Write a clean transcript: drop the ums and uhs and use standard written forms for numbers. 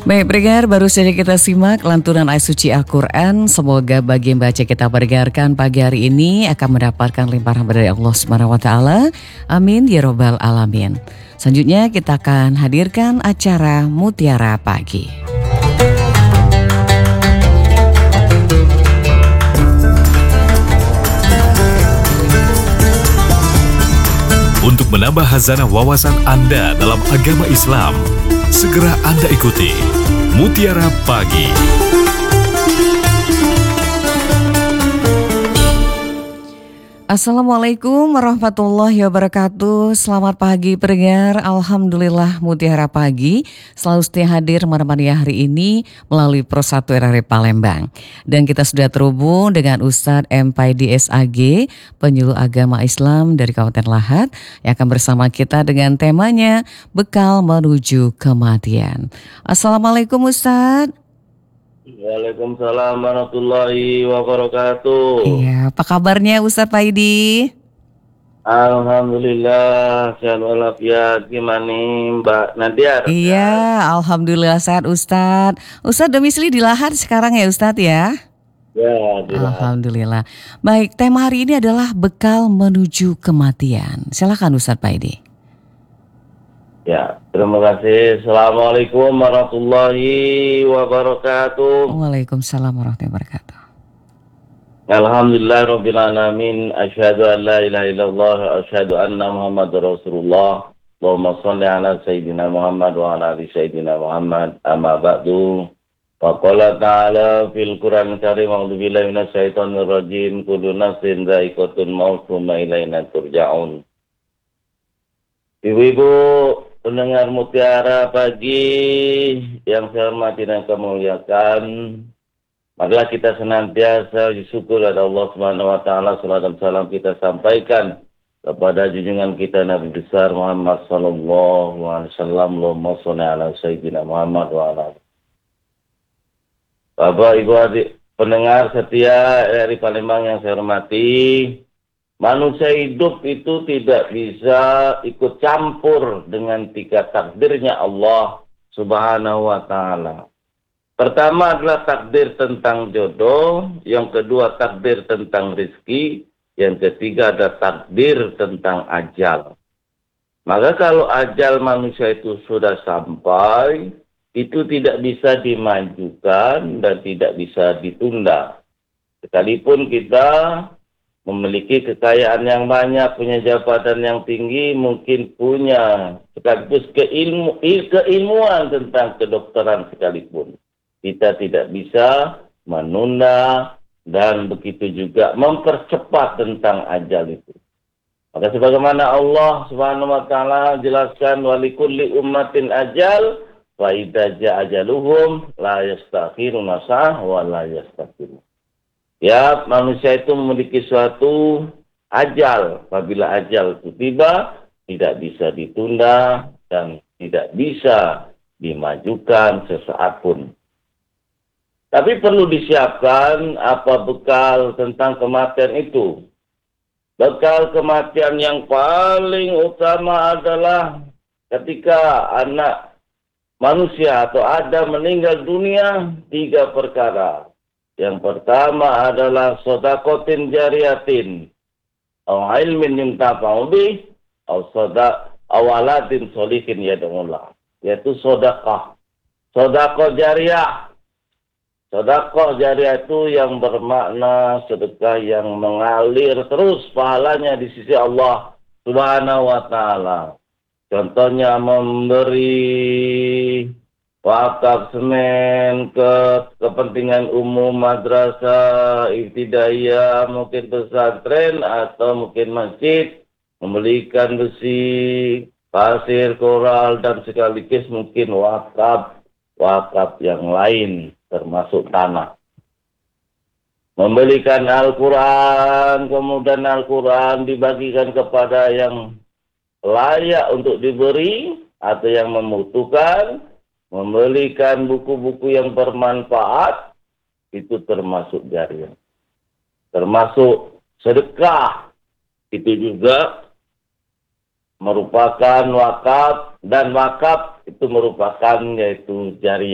Baik, pendengar, baru saja kita simak lantunan ayat suci Al-Quran. Semoga bagi yang baca kita berdengarkan pagi hari ini akan mendapatkan limpahan dari Allah Subhanahu wa Ta'ala. Amin ya Robbal Alamin. Selanjutnya kita akan hadirkan acara Mutiara Pagi. Untuk menambah hazanah wawasan Anda dalam agama Islam, segera Anda ikuti Mutiara Pagi. Assalamualaikum warahmatullahi wabarakatuh. Selamat pagi pendengar. Alhamdulillah Mutiara Pagi selalu setia hadir menemani hari ini melalui Pro 1 RRI Palembang. Dan kita sudah terhubung dengan Ustadz M.Paidi SAG, penyuluh agama Islam dari Kabupaten Lahat, yang akan bersama kita dengan temanya Bekal Menuju Kematian. Assalamualaikum Ustadz. Waalaikumsalam warahmatullahi wabarakatuh. Iya, apa kabarnya Ustadz Paidi? Alhamdulillah, sehat walafiat. Gimana Mbak Nadia? Iya, alhamdulillah sehat Ustadz. Ustadz domisili di Lahat sekarang ya Ustadz ya? Ya, Alhamdulillah. Baik, tema hari ini adalah bekal menuju kematian. Silakan Ustadz Paidi. Ya, terima kasih. Assalamualaikum warahmatullahi wabarakatuh. Waalaikumsalam warahmatullahi wabarakatuh. Alhamdulillah rabbil alamin. Asyhadu an la ilaha illallah wa asyhadu anna Muhammadar Rasulullah. Allahumma shalli ala sayyidina Muhammad wa ala ali sayyidina Muhammad. Amma ba'du. Wa qala ta'ala fil Qur'an Karim, a'udzu billahi minasyaitonir rajim. Kullu nafsin dha'iqatul maut tsumma ilaina turja'un. Ibu-ibu pendengar Mutiara Pagi yang saya hormati dan kemuliakan, marilah kita senantiasa bersyukur kepada Allah Subhanahu wa Ta'ala. Salawat dan salam kita sampaikan kepada junjungan kita Nabi besar Muhammad sallallahu alaihi wasallam. Allahumma shalli ala sayyidina Muhammad wa ala. Bapak, Ibu, adik pendengar setia dari Palembang yang saya hormati, manusia hidup itu tidak bisa ikut campur dengan tiga takdirnya Allah Subhanahu wa Ta'ala. Pertama adalah takdir tentang jodoh, yang kedua takdir tentang rezeki, yang ketiga ada takdir tentang ajal. Maka kalau ajal manusia itu sudah sampai, itu tidak bisa dimajukan dan tidak bisa ditunda. Sekalipun kita memiliki kekayaan yang banyak, punya jabatan yang tinggi, mungkin punya sekaligus keilmuan tentang kedokteran sekalipun, kita tidak bisa menunda dan begitu juga mempercepat tentang ajal itu. Maka sebagaimana Allah Subhanahu wa Ta'ala jelaskan, walikulli ummatin ajal wa idza jaa ajaluhum la yastakhiruna sa'ah wa la yastaqdimun. Ya, manusia itu memiliki suatu ajal. Apabila ajal itu tiba, tidak bisa ditunda dan tidak bisa dimajukan sesaat pun. Tapi perlu disiapkan apa bekal tentang kematian itu. Bekal kematian yang paling utama adalah ketika anak manusia atau Adam meninggal dunia, 3 perkara. Yang pertama adalah sodakotin jariyatin, au ilmin yuntafa'u bih, au awaladin solihin yad'ullah, yaitu sodakah. Sodakoh jariah. Sodakoh jariah itu yang bermakna sedekah yang mengalir terus pahalanya di sisi Allah Subhanahu wa Ta'ala. Contohnya memberi wakaf semen ke kepentingan umum, madrasah, ibtidaiyah, mungkin pesantren atau mungkin masjid, membelikan besi, pasir, koral, dan sekaligus mungkin wakaf yang lain termasuk tanah. Membelikan Al-Quran, kemudian Al-Quran dibagikan kepada yang layak untuk diberi atau yang membutuhkan. Membelikan buku-buku yang bermanfaat, itu termasuk jariah. Termasuk sedekah, itu juga merupakan wakaf, dan wakaf itu merupakan yaitu jariah.